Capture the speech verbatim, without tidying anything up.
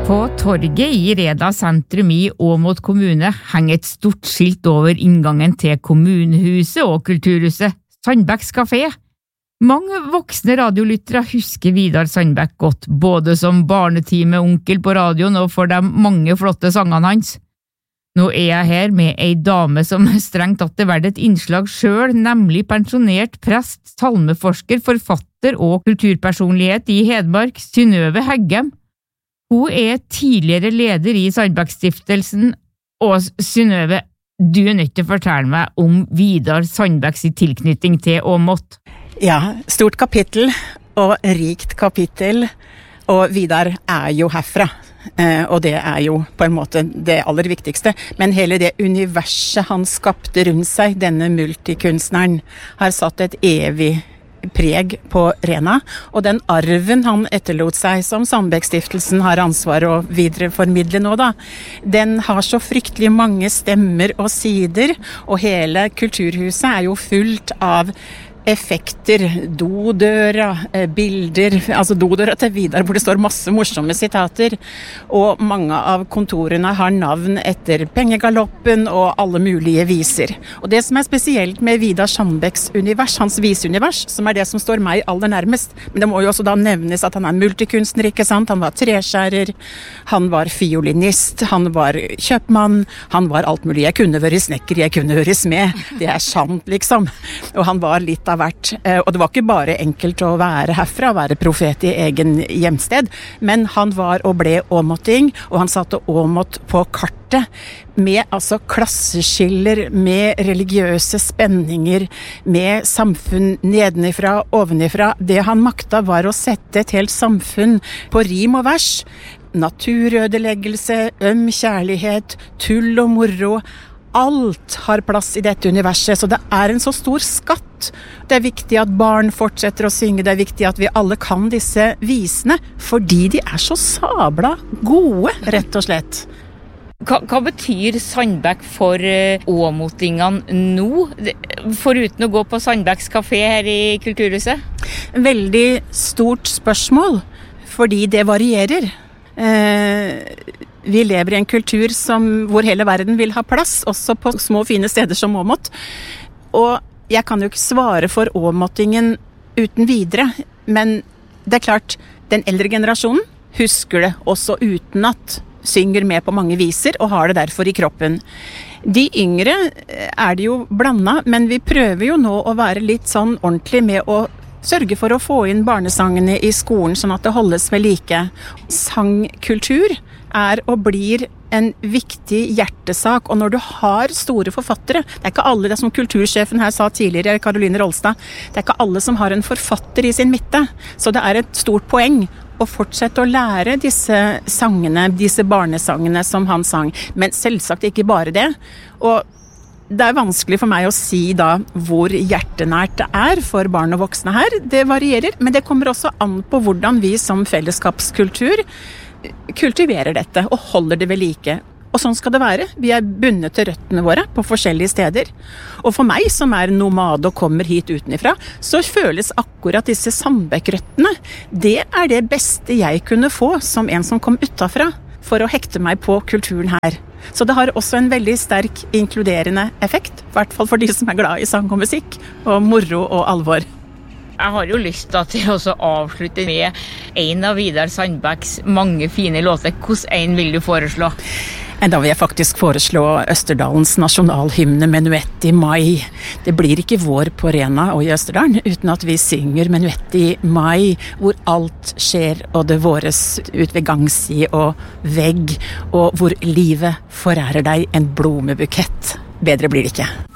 På torget i Reda sentrum i Åmot kommune henger et stort skilt over inngangen til kommunehuset og kulturhuset, Sandbæks kafé. Mange voksne radiolyttere husker Vidar Sandbæk godt, både som barnetime-onkel på radioen og for de mange flotte sangene hans. Nå er jeg her med ei dame som strengt tatt er verdt et innslag selv, nemlig pensjonert prest, salmeforsker, forfatter og kulturpersonlighet i Hedmark, Synnøve Heggem. Hun er tidligere leder i Sandbæk-stiftelsen, og Synnøve, du er nødt til å fortelle meg om Vidar Sandbæks tilknytning til Åmot. Ja, stort kapittel, og rikt kapittel, og Vidar er jo herfra, og det er jo på en måte det aller viktigste. Men hele det universet han skapte rundt seg, denne multikunstneren, har satt et evig preg på Rena, og den arven han etterlot seg som Sandbæk-stiftelsen har ansvar å videreformidle nå da, den har så fryktelig mange stemmer og sider, og hele kulturhuset er jo fullt av effekter, dodøra, bilder, altså dodøra til Vidar hvor det står masse morsomme sitater, og mange av kontorene har navn etter pengegaloppen og alle mulige viser. Og det som er spesielt med Vidar Sandbæks univers, hans viseunivers, som er det som står meg aller nærmest, men det må jo også da nevnes at han er multikunstner, ikke sant? Han var treskjærer, han var fiolinist, han var kjøpmann, han var alt mulig. Jeg kunne være snekker, jeg kunne være smed. Det er sant, liksom. Og han var litt av hvert. Og det var ikke bare enkelt å være herfra, være profet i egen hjemsted, men han var og ble åmoting, og han satte Åmot på kartet med altså klasseskiller, med religiøse spenninger, med samfunn nedenifra, ovenifra. Det han makta var å sette et helt samfunn på rim og vers. Naturødeleggelse, øm kjærlighet, tull og moro. Alt har plass i dette universet, så det er en så stor skatt. Det er viktig at barn fortsetter å synge, det er viktig at vi alle kan disse visene, fordi de er så sabla gode, rett og slett. Hva, hva betyr Sandbæk for åmotingene nå, foruten å gå på Sandbæks kafé her i Kulturhuset? Veldig stort spørsmål, fordi det varierer. Eh... Vi lever i en kultur som, hvor hele verden vil ha plass, også på små fine steder som Åmot. Og jeg kan jo ikke svare for åmotingen uten videre, men det er klart, den eldre generasjonen husker det også uten at, synger med på mange viser og har det derfor i kroppen. De yngre er det jo blandet, men vi prøver jo nå å være litt sånn ordentlig med å sørge for å få inn barnesangene i skolen, sånn at det holdes ved like. Sangkultur er og blir en viktig hjertesak, og når du har store forfattere, det er ikke alle, det som kultursjefen her sa tidligere, Caroline Rolstad, det er ikke alle som har en forfatter i sin midte, så det er et stort poeng å fortsette å lære disse sangene, disse barnesangene som han sang, men selvsagt ikke bare det, og det er vanskelig for meg å si da hvor hjertenært det er for barn og voksne her. Det varierer, men det kommer også an på hvordan vi som fellesskapskultur kultiverer dette og holder det ved like. Og sånn skal det være. Vi er bundet til røttene våre på forskjellige steder. Og for meg som er nomad og kommer hit utenifra, så føles akkurat disse Sandbæk-røttene. Det er det beste jeg kunne få som en som kom utenfra for å hekte meg på kulturen her. Så det har også en veldig sterk inkluderende effekt, i hvert fall for de som er glad i sang og musikk, og moro og alvor. Jeg har jo lyst til å avslutte med en av Vidar Sandbæks mange fine låter. Hvordan en vil du foreslå? Da vil jeg faktisk foreslå Østerdalens nasjonalhymne Menuett i mai. Det blir ikke vår på Rena og i Østerdalen uten at vi synger Menuett i mai, hvor alt skjer og det våres ut ved gangsi og vegg, og hvor livet forærer deg en blomebukett. Bedre blir det ikke.